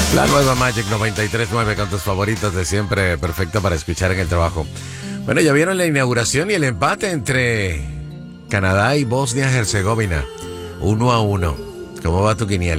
La nueva Magic 93.9 con tus favoritos de siempre, perfecta para escuchar en el trabajo. Bueno, ya vieron la inauguración y el empate entre Canadá y Bosnia-Herzegovina. 1-1. ¿Cómo va tu quiniela?